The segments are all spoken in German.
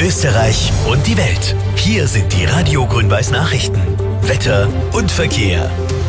Österreich und die Welt. Hier sind die Radio Grün-Weiß Nachrichten. Wetter und Verkehr.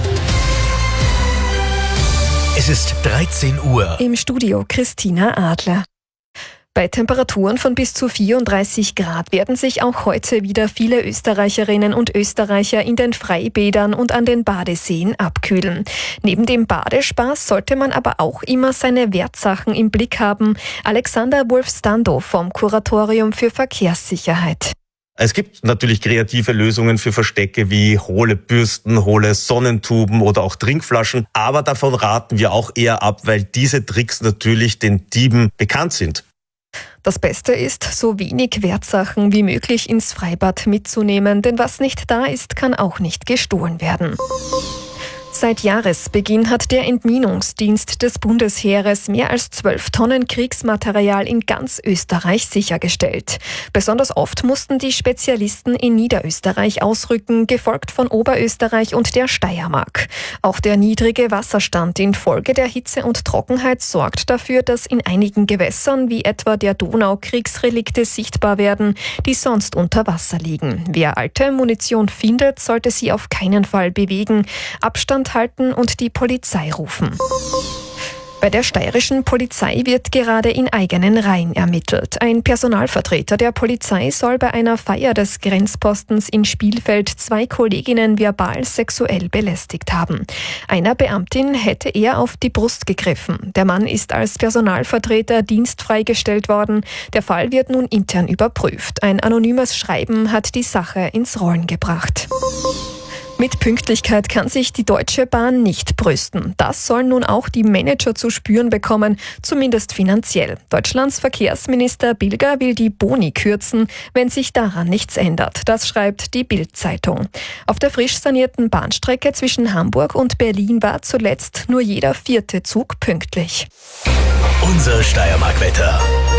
Es ist 13 Uhr. Im Studio Christina Adler. Bei Temperaturen von bis zu 34 Grad werden sich auch heute wieder viele Österreicherinnen und Österreicher in den Freibädern und an den Badeseen abkühlen. Neben dem Badespaß sollte man aber auch immer seine Wertsachen im Blick haben. Alexander Wolf-Stando vom Kuratorium für Verkehrssicherheit. Es gibt natürlich kreative Lösungen für Verstecke wie hohle Bürsten, hohle Sonnentuben oder auch Trinkflaschen. Aber davon raten wir auch eher ab, weil diese Tricks natürlich den Dieben bekannt sind. Das Beste ist, so wenig Wertsachen wie möglich ins Freibad mitzunehmen, denn was nicht da ist, kann auch nicht gestohlen werden. Seit Jahresbeginn hat der Entminungsdienst des Bundesheeres mehr als 12 Tonnen Kriegsmaterial in ganz Österreich sichergestellt. Besonders oft mussten die Spezialisten in Niederösterreich ausrücken, gefolgt von Oberösterreich und der Steiermark. Auch der niedrige Wasserstand infolge der Hitze und Trockenheit sorgt dafür, dass in einigen Gewässern, wie etwa der Donau, Kriegsrelikte sichtbar werden, die sonst unter Wasser liegen. Wer alte Munition findet, sollte sie auf keinen Fall bewegen, Abstand halten und die Polizei rufen. Bei der steirischen Polizei wird gerade in eigenen Reihen ermittelt. Ein Personalvertreter der Polizei soll bei einer Feier des Grenzpostens in Spielfeld 2 Kolleginnen verbal sexuell belästigt haben. Einer Beamtin hätte er auf die Brust gegriffen. Der Mann ist als Personalvertreter dienstfrei gestellt worden. Der Fall wird nun intern überprüft. Ein anonymes Schreiben hat die Sache ins Rollen gebracht. Mit Pünktlichkeit kann sich die Deutsche Bahn nicht brüsten. Das sollen nun auch die Manager zu spüren bekommen, zumindest finanziell. Deutschlands Verkehrsminister Bilger will die Boni kürzen, wenn sich daran nichts ändert. Das schreibt die Bild-Zeitung. Auf der frisch sanierten Bahnstrecke zwischen Hamburg und Berlin war zuletzt nur jeder 4. Zug pünktlich. Unser Steiermark-Wetter.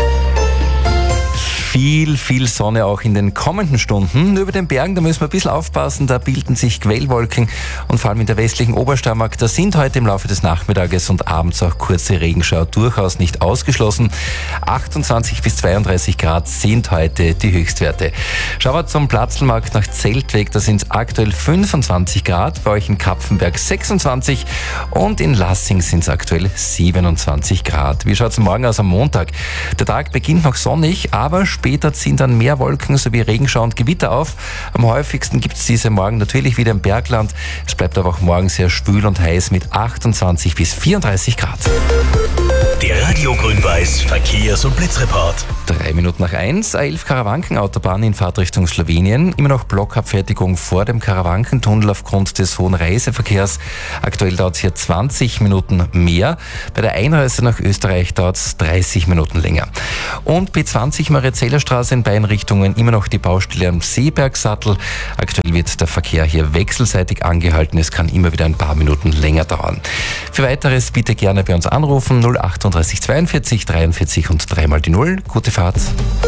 Viel Sonne auch in den kommenden Stunden. Nur über den Bergen, da müssen wir ein bisschen aufpassen, da bilden sich Quellwolken und vor allem in der westlichen Obersteiermark, da sind heute im Laufe des Nachmittages und abends auch kurze Regenschauer durchaus nicht ausgeschlossen. 28 bis 32 Grad sind heute die Höchstwerte. Schauen wir zum Platzlmarkt nach Zeltweg, da sind es aktuell 25 Grad, bei euch in Kapfenberg 26 und in Lassing sind es aktuell 27 Grad. Wie schaut es morgen aus am Montag? Der Tag beginnt noch sonnig, aber später ziehen dann mehr Wolken sowie Regenschauer und Gewitter auf. Am häufigsten gibt es diese morgen natürlich wieder im Bergland. Es bleibt aber auch morgen sehr schwül und heiß mit 28 bis 34 Grad. Der Radio Grün-Weiß Verkehrs- und Blitzreport. 1:03 A11 Karawankenautobahn in Fahrtrichtung Slowenien. Immer noch Blockabfertigung vor dem Karawankentunnel aufgrund des hohen Reiseverkehrs. Aktuell dauert es hier 20 Minuten mehr. Bei der Einreise nach Österreich dauert es 30 Minuten länger. Und B20 Mariazeller Straße in beiden Richtungen immer noch die Baustelle am Seebergsattel. Aktuell wird der Verkehr hier wechselseitig angehalten. Es kann immer wieder ein paar Minuten länger dauern. Für Weiteres bitte gerne bei uns anrufen 038 42 43 und 3 die 0. Gute Fahrt.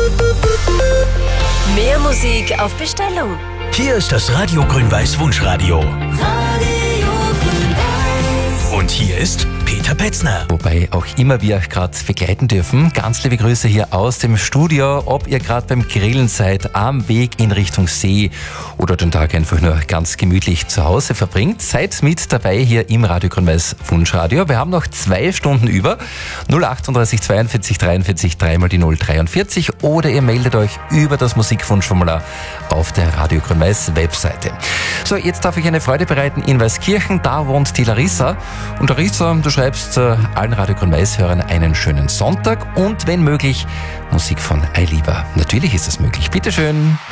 Mehr Musik auf Bestellung. Hier ist das Radio Grün-Weiß Wunschradio. Und hier ist Peter Petzner. Wobei auch immer wir euch gerade begleiten dürfen. Ganz liebe Grüße hier aus dem Studio. Ob ihr gerade beim Grillen seid, am Weg in Richtung See oder den Tag einfach nur ganz gemütlich zu Hause verbringt, seid mit dabei hier im Radio Grün-Weiß Wunschradio. Wir haben noch 2 Stunden über. 038 42 43 3 die 0 43 oder ihr meldet euch über das Musikwunschformular auf der Radio Grün-Weiß Webseite. So, jetzt darf ich eine Freude bereiten in Weißkirchen. Da wohnt die Larissa. Und Larissa, du schreibst allen Radio Grün-Weiß-Hörern einen schönen Sonntag und wenn möglich Musik von Eiliva. Natürlich ist das möglich. Bitteschön.